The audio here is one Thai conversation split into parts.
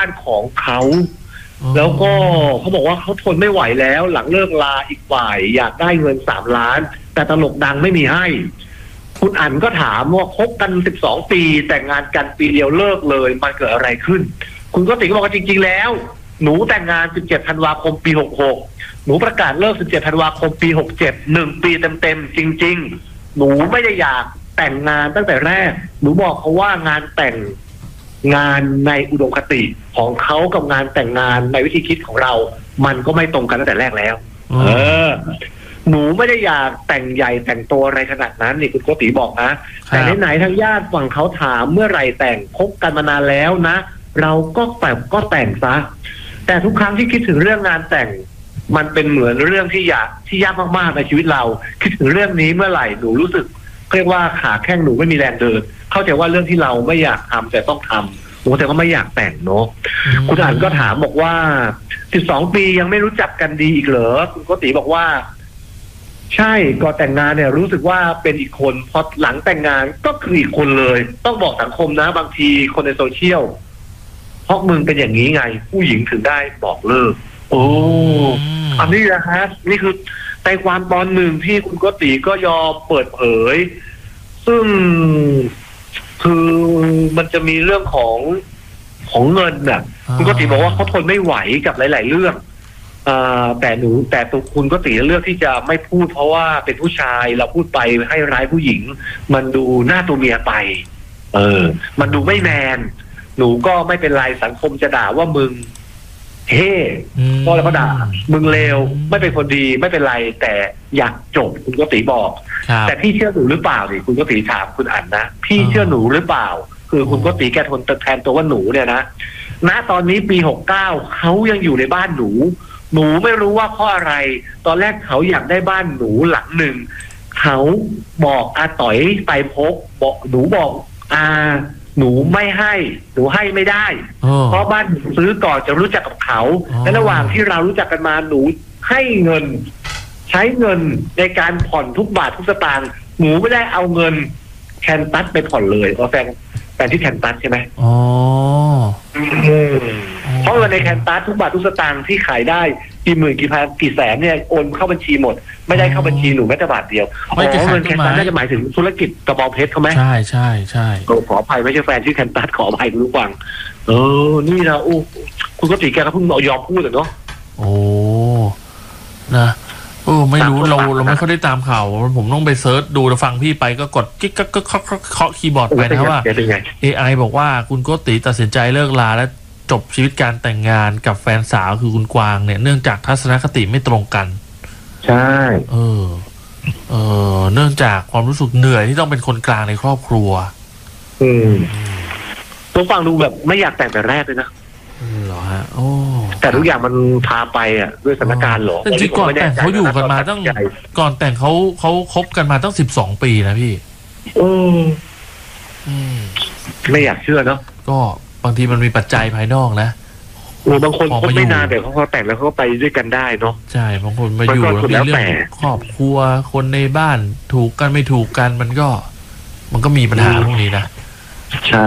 านของเขาแล้วก็เขาบอกว่าเขาทนไม่ไหวแล้วหลังเลิกลาอีกฝ่ายอยากได้เงิน3 ล้านแต่ตลกดังไม่มีให้คุณอั๋นก็ถามว่าคบกัน12 ปีแต่งงานกันปีเดียวเลิกเลยมันเกิดอะไรขึ้นคุณโกติก็บอกว่าจริงๆแล้วหนูแต่งงาน17 ธันวาคมปี66หนูประกาศเลิก17 ธันวาคมปี67 1 ปีเต็มๆจริงๆหนูไม่ได้อยากแต่งงานตั้งแต่แรกหนูบอกเขาว่างานแต่งงานในอุดมคติของเขากับงานแต่งงานในวิธีคิดของเรามันก็ไม่ตรงกันตั้งแต่แรกแล้วหนูไม่ได้อยากแต่งใหญ่แต่งโตอะไรขนาดนั้นนี่คุณโกติบอกนะแต่ไหนๆทางญาติฝั่งเขาถามเมื่อไหร่แต่งคบกันมานานแล้วนะเราก็แต่งซะแต่ทุกครั้งที่คิดถึงเรื่องงานแต่งมันเป็นเหมือนเรื่องที่ยากมากๆในชีวิตเราคิดถึงเรื่องนี้เมื่อไหร่หนูรู้สึกเรียกว่าขาแข้งหนูไม่มีแรงเดินเข้าใจว่าเรื่องที่เราไม่อยากทำแต่ต้องทำโอ้แต่ก็ไม่อยากแต่งเนาะคุณอั๋นก็ถามบอกว่า12 ปียังไม่รู้จักกันดีอีกเหรอคุณโกติบอกว่าใช่ก่อนแต่งงานเนี่ยรู้สึกว่าเป็นอีกคนพอหลังแต่งงานก็คืออีกคนเลยต้องบอกสังคมนะบางทีคนในโซเชียลเพราะมึงเป็นอย่างนี้ไงผู้หญิงถึงได้บอกเลิกโอ้อันนี้นะฮะนี่คือในความตอนหนึ่งที่คุณโกติก็ยอมเปิดเผยซึ่งคือมันจะมีเรื่องของเงินน่ะคุณโกติบอกว่าเขาทนไม่ไหวกับหลายๆเรื่องแต่ตัวคุณโกติเลือกที่จะไม่พูดเพราะว่าเป็นผู้ชายเราพูดไปให้ร้ายผู้หญิงมันดูหน้าตัวเมียไปมันดูไม่แมนหนูก็ไม่เป็นไรสังคมจะด่าว่ามึงพ่อแล้วก็ด่ามึงเลวไม่เป็นคนดีไม่เป็นไรแต่อยากจบคุณโกติบอกแต่พี่เชื่อหนูหรือเปล่าดิคุณโกติถามคุณอั๋นนะพี่เชื่อหนูหรือเปล่าคือคุณโกติแกทนแทนตัวว่าหนูเนี่ยนะณตอนนี้ปี69เขายังอยู่ในบ้านหนูไม่รู้ว่าเพราะอะไรตอนแรกเขาอยากได้บ้านหนูหลังหนึ่งเขาบอกอาต่อยไปพบบอกหนูบอกหนูไม่ให้หนูให้ไม่ได้เพราะบ้านหนูซื้อก่อนจะรู้จักกับเขาและระหว่างที่เรารู้จักกันมาหนูให้เงินใช้เงินในการผ่อนทุกบาททุกสตางค์หนูไม่ได้เอาเงินแคนตัสไปผ่อนเลยเพราะแฟนที่แคนตัสใช่ไหมเพราะเงินในแคนตัสทุกบาททุกสตางค์ที่ขายได้กี่หมื่นกี่พันกี่แสนเนี่ยโอนเข้าบัญชีหมดไม่ได้เข้าบัญชีหนูแม้แต่บาทเดียวเงินแคนตัสน่าจะหมายถึงธุรกิจกระบองเพชรเขาไหมใช่ขออภัยไม่ใช่แฟนที่แคนตัสขออภัยคุณผู้ฟังนี่นะคุณก็ตีแกก็เพิ่งยอมพูดเนาะนะไม่รู้เราไม่ค่อยได้ตามข่าวผมต้องไปเซิร์ชดูฟังพี่ไปก็กดกิ๊กก็เคาะคีย์บอร์ดไปนะว่า AI บอกว่าคุณโกติตัดสินใจเลิกลาและจบชีวิตการแต่งงานกับแฟนสาวคือคุณกวางเนี่ยเนื่องจากทัศนคติไม่ตรงกันใช่เนื่องจากความรู้สึกเหนื่อยที่ต้องเป็นคนกลางในครอบครัวตัวฟังดูแบบไม่อยากแต่งแต่แรกเลยนะเหรอฮะแต่ทุกอย่างมันพาไปด้วยสถานการณ์หรอจริงๆก่อนแต่งเขาอยู่กันมาตั้งก่อนแต่งเขาคบกันมาตั้ง12 ปีนะพี่ไม่อยากเชื่อเนาะก็บางทีมันมีปัจจัยภายนอกนะบางคนคบไม่นานแต่เขาแต่งแล้วเขาไปด้วยกันได้เนาะใช่บางคนมาอยู่แล้วมีเรื่องครอบครัวคนในบ้านถูกกันไม่ถูกกันมันก็มีปัญหาพวกนี้นะใช่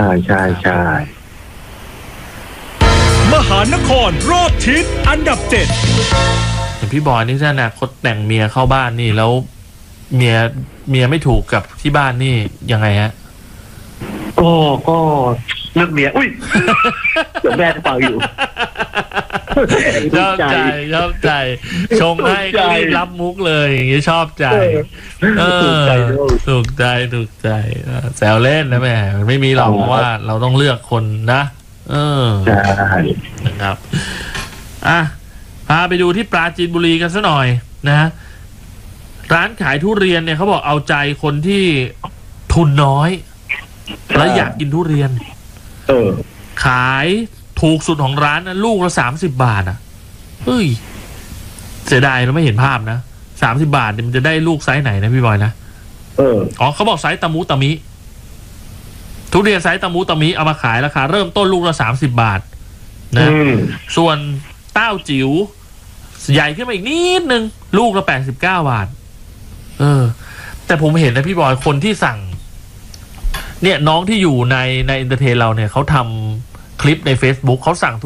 มหานครรอบทิศอันดับ7 อย่างพี่บอยนี่ถ้าอนาคตแต่งเมียเข้าบ้านนี่แล้วเมียไม่ถูกกับที่บ้านนี่ยังไงฮะก็เลือกเมียเดี๋ยวแม่ฟังอยู่ชอบใจชงให้ก็รีบรับมุกเลยอย่างนี้ชอบใจถูกใจแซวเล่นนะแม่ไม่มีหรอกว่าเราต้องเลือกคนนะใช่นะครับพาไปดูที่ปราจีนบุรีกันซะหน่อยนะร้านขายทุเรียนเนี่ยเขาบอกเอาใจคนที่ทุนน้อยและอยากกินทุเรียนขายถูกสุดของร้านนะลูกละ30 บาทเฮ้ยเสียดายเราไม่เห็นภาพนะ30 บาทมันจะได้ลูกไซส์ไหนนะพี่บอยนะเขาบอกไซส์ตะมุตะมิทุเรียนไซส์ตะมุตะมิเอามาขายราคาเริ่มต้นลูกละ30 บาทนะส่วนเต้าจิ๋วใหญ่ขึ้นมาอีกนิดนึงลูกละ89 บาทแต่ผมเห็นนะพี่บอยคนที่สั่งเนี่ยน้องที่อยู่ในเอนเตอร์เทนเราเนี่ยเขาทำคลิปใน Facebook เขาสั่ง